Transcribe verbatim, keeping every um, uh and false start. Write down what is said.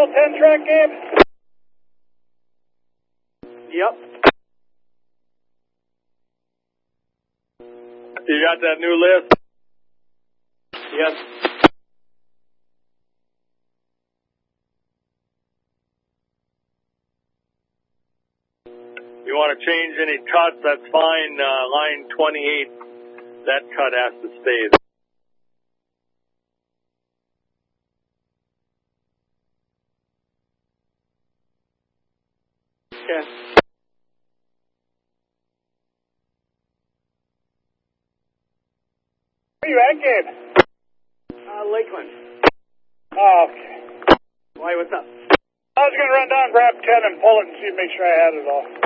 ten track, Gabe? Yep. You got that new list? Yes. You want to change any cuts, that's fine. Uh, line twenty-eight, that cut has to stay. Okay. Where you at, Gabe? Uh, Lakeland. Oh, okay. Why, what's up? I was going to run down, grab ten, and pull it and see, make sure I had it all.